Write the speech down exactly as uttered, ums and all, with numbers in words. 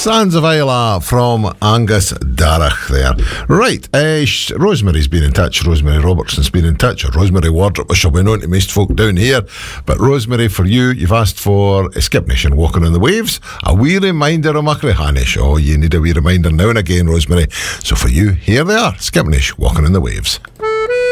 Sands of Isla from Angus Darragh there. Right, uh, sh- Rosemary's been in touch. Rosemary Robertson's been in touch. Or Rosemary Wardrop, which shall be known to most folk down here. But Rosemary, for you, you've asked for a Skip Nation, Walking on the Waves. A wee reminder of Machrihanish. Oh, you need a wee reminder now and again, Rosemary. So for you, here they are, Skip Nation, Walking on the Waves.